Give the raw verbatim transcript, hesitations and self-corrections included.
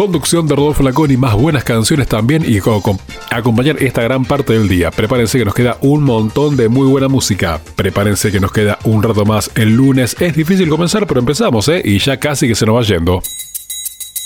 conducción de Rodolfo Lacón y más buenas canciones también y co- co- acompañar esta gran parte del día. Prepárense que nos queda un montón de muy buena música. Prepárense que nos queda un rato más el lunes. Es difícil comenzar, pero empezamos, ¿eh? Y ya casi que se nos va yendo.